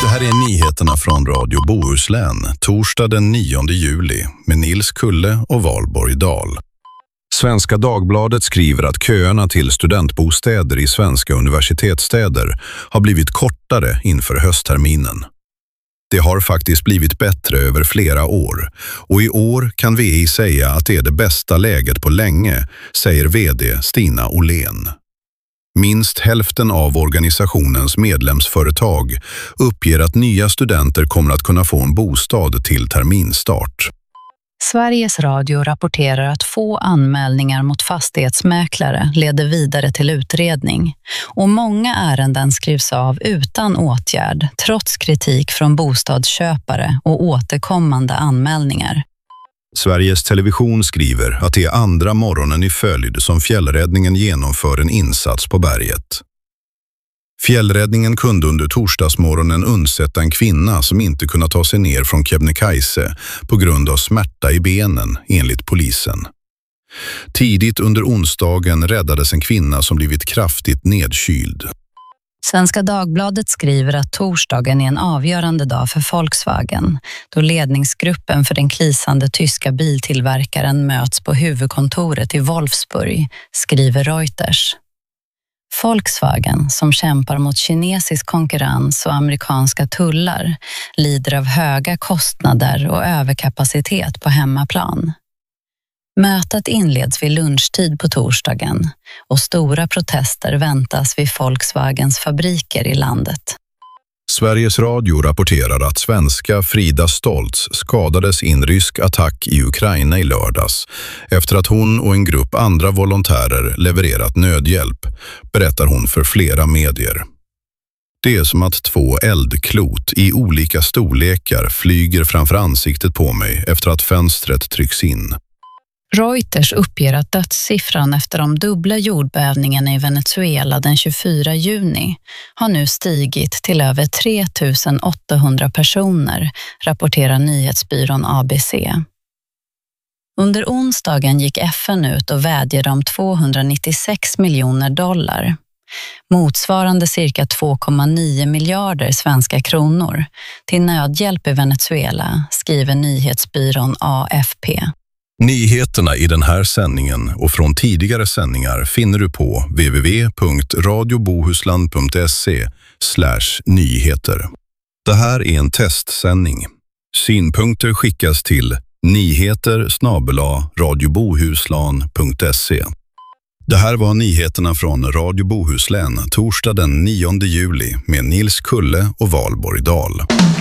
här är nyheterna från Radio Bohuslän, torsdag den 9 juli med Nils Kulle och Valborg Dahl. Svenska Dagbladet skriver att köerna till studentbostäder i svenska universitetsstäder har blivit kortare inför höstterminen. Det har faktiskt blivit bättre över flera år och i år kan VI säga att det är det bästa läget på länge, säger vd Stina Åhlén. Minst hälften av organisationens medlemsföretag uppger att nya studenter kommer att kunna få en bostad till terminstart. Sveriges Radio rapporterar att få anmälningar mot fastighetsmäklare leder vidare till utredning och många ärenden skrivs av utan åtgärd trots kritik från bostadsköpare och återkommande anmälningar. Sveriges Television skriver att det är andra morgonen i följd som fjällräddningen genomför en insats på berget. Fjällräddningen kunde under torsdagsmorgonen undsätta en kvinna som inte kunnat ta sig ner från Kebnekaise på grund av smärta i benen, enligt polisen. Tidigt under onsdagen räddades en kvinna som blivit kraftigt nedkyld. Svenska Dagbladet skriver att torsdagen är en avgörande dag för Volkswagen då ledningsgruppen för den krisande tyska biltillverkaren möts på huvudkontoret i Wolfsburg, skriver Reuters. Volkswagen, som kämpar mot kinesisk konkurrens och amerikanska tullar, lider av höga kostnader och överkapacitet på hemmaplan. Mötet inleds vid lunchtid på torsdagen och stora protester väntas vid Volkswagens fabriker i landet. Sveriges Radio rapporterar att svenska Frida Stoltz skadades i en rysk attack i Ukraina i lördags efter att hon och en grupp andra volontärer levererat nödhjälp, berättar hon för flera medier. Det är som att 2 eldklot i olika storlekar flyger framför ansiktet på mig efter att fönstret trycks in. Reuters uppger att dödssiffran efter de dubbla jordbävningarna i Venezuela den 24 juni har nu stigit till över 3 800 personer, rapporterar nyhetsbyrån ABC. Under onsdagen gick FN ut och vädjade om $296 miljoner, motsvarande cirka 2,9 miljarder svenska kronor, till nödhjälp i Venezuela, skriver nyhetsbyrån AFP. Nyheterna i den här sändningen och från tidigare sändningar finner du på www.radiobohusland.se/nyheter. Det här är en testsändning. Synpunkter skickas till nyheter@radiobohusland.se. Det här var nyheterna från Radio Bohuslän torsdag den 9 juli med Nils Kulle och Valborg Dahl.